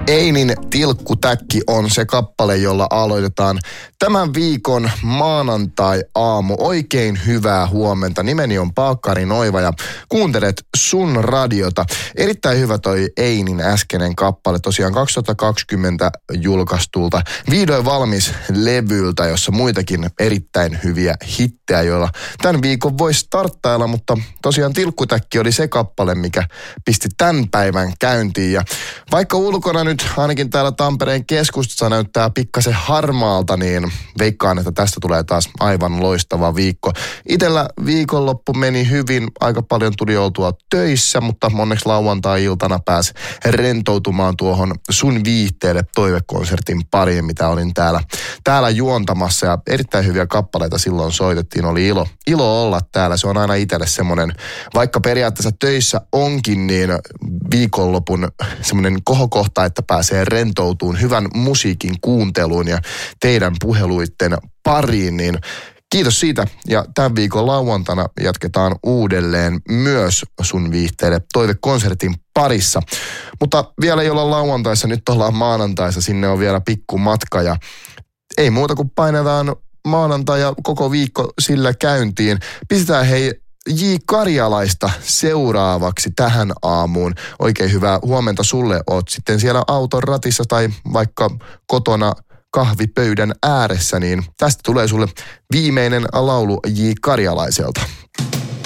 Einin Tilkkutäkki on se kappale, jolla aloitetaan tämän viikon maanantai-aamu. Oikein hyvää huomenta. Nimeni on Paakkari Noiva ja kuuntelet Sun radiota. Erittäin hyvä toi Einin äskeinen kappale. Tosiaan 2020 julkaistulta vihdoin valmis levyltä, jossa muitakin erittäin hyviä hittejä, joilla tämän viikon voi starttailla. Mutta tosiaan Tilkkutäkki oli se kappale, mikä pisti tämän päivän käyntiin. Ja vaikka ulkona nyt ainakin täällä Tampereen keskustassa näyttää pikkasen harmaalta, niin veikkaan, että tästä tulee taas aivan loistava viikko. Itellä viikonloppu meni hyvin, aika paljon tuli oltua töissä, mutta onneksi lauantai-iltana pääsi rentoutumaan tuohon Sun viihteelle toivekonsertin pariin, mitä olin täällä juontamassa. Ja erittäin hyviä kappaleita silloin soitettiin, oli ilo olla täällä. Se on aina itselle semmoinen, vaikka periaatteessa töissä onkin, niin viikonlopun semmoinen kohokohta, että pääsee rentoutumaan hyvän musiikin kuunteluun ja teidän puheluitten pariin, niin kiitos siitä. Ja tämän viikon lauantaina jatketaan uudelleen myös Sun viihteelle toivekonsertin parissa. Mutta vielä ei olla lauantaissa, nyt ollaan maanantaissa, sinne on vielä pikku matka ja ei muuta kuin painetaan maanantai ja koko viikko sillä käyntiin. Pistetään J. Karjalaista seuraavaksi tähän aamuun. Oikein hyvää huomenta sulle. Oot sitten siellä auton ratissa tai vaikka kotona kahvipöydän ääressä, niin tästä tulee sulle viimeinen laulu J. Karjalaiselta.